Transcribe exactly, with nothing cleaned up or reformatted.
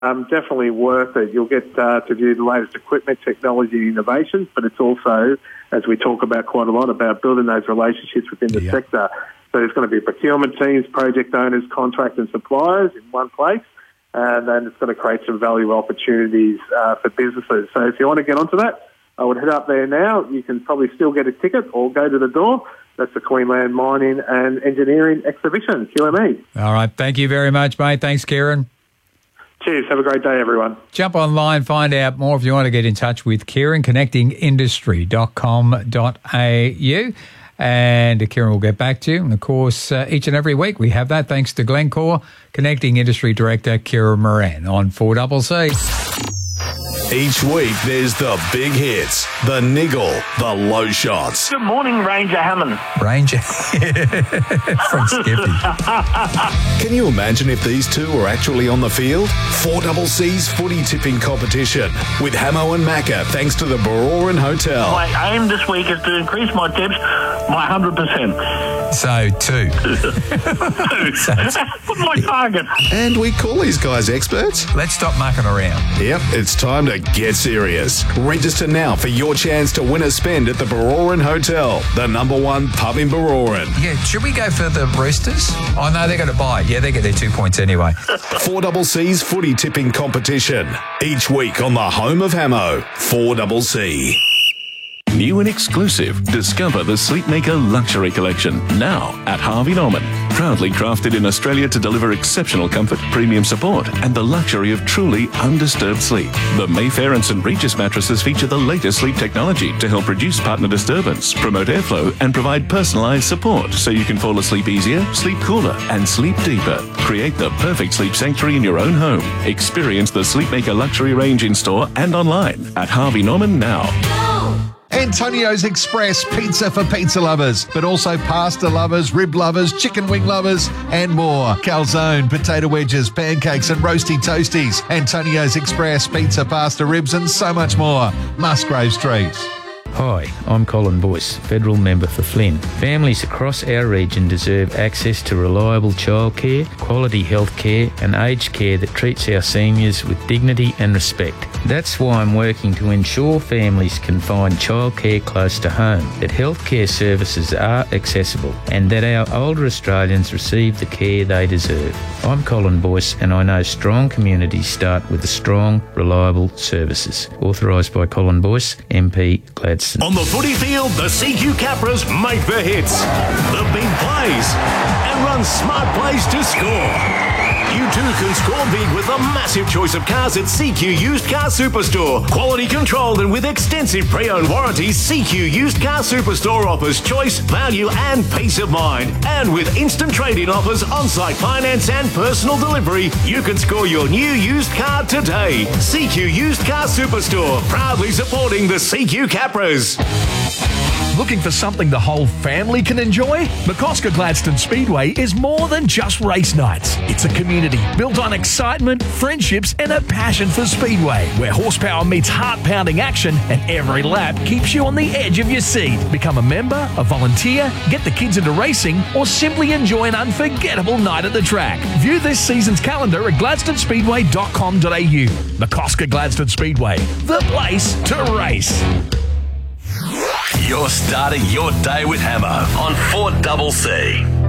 Um, definitely worth it. You'll get uh, to view the latest equipment, technology, and innovations, but it's also, as we talk about quite a lot, about building those relationships within the yeah. sector. So there's going to be procurement teams, project owners, contract and suppliers in one place, and then it's going to create some value opportunities uh, for businesses. So if you want to get onto that, I would head up there now. You can probably still get a ticket or go to the door. That's the Queensland Mining and Engineering Exhibition, Q M E. All right. Thank you very much, mate. Thanks, Kieran. Cheers. Have a great day, everyone. Jump online, find out more if you want to get in touch with Kieran, connecting industry dot com dot a u. And Kieran will get back to you. And, of course, uh, each and every week we have that thanks to Glencore, Connecting Industry Director Kieran Moran on four C C. Each week there's the big hits, the niggle, the low shots. Good morning, Ranger Hammond. Ranger from Skippy. Can you imagine if these two were actually on the field? four C C's footy tipping competition with Hamo and Macca thanks to the Baroran Hotel. My aim this week is to increase my tips by one hundred percent. So, two. so, What's my target? And we call these guys experts. Let's stop mucking around. Yep, it's time to get serious. Register now for your chance to win a spend at the Baroran Hotel, the number one pub in Baroran. Yeah, should we go for the Roosters? Oh, no, they're going to buy it. Yeah, they get their two points anyway. four C C's footy tipping competition. Each week on the home of Hamo, four C C. New and exclusive, discover the Sleepmaker Luxury Collection, now at Harvey Norman. Proudly crafted in Australia to deliver exceptional comfort, premium support, and the luxury of truly undisturbed sleep. The Mayfair and St Regis mattresses feature the latest sleep technology to help reduce partner disturbance, promote airflow, and provide personalised support so you can fall asleep easier, sleep cooler, and sleep deeper. Create the perfect sleep sanctuary in your own home. Experience the Sleepmaker Luxury range in store and online at Harvey Norman now. Antonio's Express pizza for pizza lovers, but also pasta lovers, rib lovers, chicken wing lovers, and more. Calzone, potato wedges, pancakes, and roasty toasties. Antonio's Express pizza, pasta, ribs, and so much more. Musgrave Street. Hi, I'm Colin Boyce, Federal Member for Flynn. Families across our region deserve access to reliable childcare, quality health care and aged care that treats our seniors with dignity and respect. That's why I'm working to ensure families can find childcare close to home, that healthcare services are accessible and that our older Australians receive the care they deserve. I'm Colin Boyce and I know strong communities start with the strong, reliable services. Authorised by Colin Boyce, M P Gladstone. On the footy field, the C Q Capras make the hits, the big plays, and run smart plays to score. You too can score big with a massive choice of cars at C Q Used Car Superstore. Quality controlled and with extensive pre-owned warranties, C Q Used Car Superstore offers choice, value and peace of mind. And with instant trade-in offers, on-site finance and personal delivery, you can score your new used car today. C Q Used Car Superstore, proudly supporting the C Q Capras. Looking for something the whole family can enjoy? McCosker Gladstone Speedway is more than just race nights. It's a community built on excitement, friendships, and a passion for speedway, where horsepower meets heart-pounding action and every lap keeps you on the edge of your seat. Become a member, a volunteer, get the kids into racing, or simply enjoy an unforgettable night at the track. View this season's calendar at gladstone speedway dot com dot a u. McCosker Gladstone Speedway, the place to race. You're starting your day with Hammer on four C C.